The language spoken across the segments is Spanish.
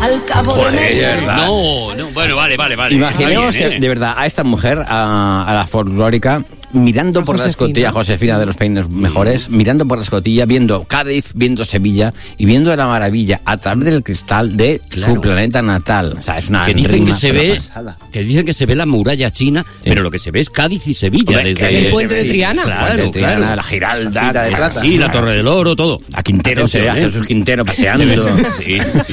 al cabo de media hora. No, bueno, vale. Imaginemos de verdad a esta mujer, a la folclórica, mirando por la escotilla, Josefina de los peines mejores, mirando por la escotilla, viendo Cádiz, viendo Sevilla y viendo la maravilla a través del cristal de su planeta natal. O sea, es una que dicen que se ve, pasada. que dicen que se ve la muralla china, pero lo que se ve es Cádiz y Sevilla. Hombre, desde el puente de Triana. Claro. La Giralda, de plata. Sí, la Torre del Oro, todo. a Quintero se ve a Jesús Quintero paseando. Sí.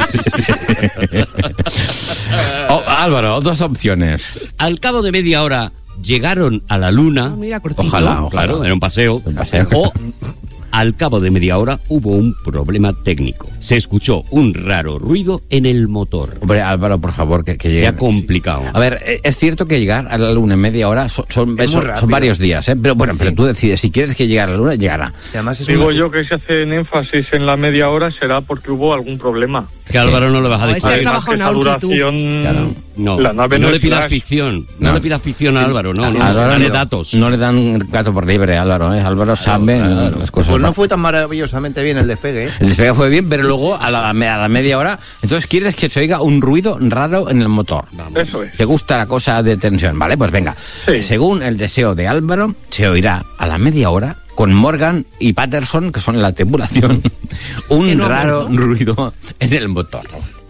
Álvaro, dos opciones. Al cabo de media hora llegaron a la luna. Mira, cortito. Ojalá. Claro, era un paseo. O al cabo de media hora hubo un problema técnico. Se escuchó un raro ruido en el motor. Hombre, Álvaro, por favor, que llegue. Se ha complicado. A ver, es cierto que llegar a la luna en media hora son varios días, ¿eh? Pero bueno, pero tú decides, si quieres que llegue a la luna, llegará. Además Digo yo que si hacen énfasis en la media hora será porque hubo algún problema. Que Álvaro no le vas a decir. Has trabajado en Audi, tú. Claro. No, la nave no no le es pidas flash. ficción. No le pidas ficción a Álvaro, no. Álvaro Dale datos. No le dan gato por libre, Álvaro, ¿eh? Álvaro sabe las cosas. Pues no fue tan maravillosamente bien el despegue, ¿eh? El despegue fue bien, pero luego a la media hora, entonces quieres que se oiga un ruido raro en el motor. Eso es. ¿Te gusta la cosa de tensión? Vale, pues venga. Sí. Según el deseo de Álvaro, se oirá a la media hora, con Morgan y Patterson, que son la tripulación, un raro ruido en el motor.